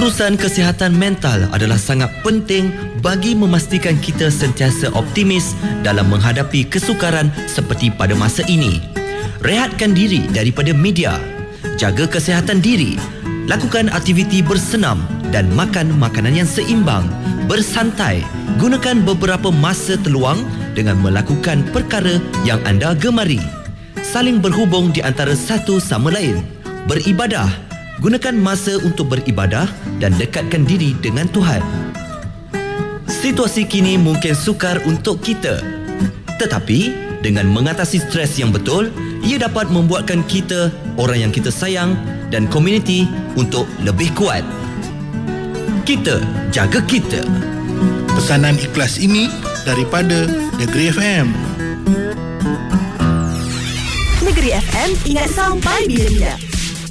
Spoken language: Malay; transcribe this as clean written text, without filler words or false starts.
Urusan kesihatan mental adalah sangat penting bagi memastikan kita sentiasa optimis dalam menghadapi kesukaran seperti pada masa ini. Rehatkan diri daripada media, jaga kesihatan diri, lakukan aktiviti bersenam dan makan makanan yang seimbang, bersantai, gunakan beberapa masa terluang dengan melakukan perkara yang anda gemari. Saling berhubung di antara satu sama lain, beribadah. Gunakan masa untuk beribadah dan dekatkan diri dengan Tuhan. Situasi kini mungkin sukar untuk kita, tetapi dengan mengatasi stres yang betul, ia dapat membuatkan kita, orang yang kita sayang dan komuniti untuk lebih kuat. Kita jaga kita. Pesanan ikhlas ini daripada Negeri FM. Negeri FM, ingat sampai bila-bila.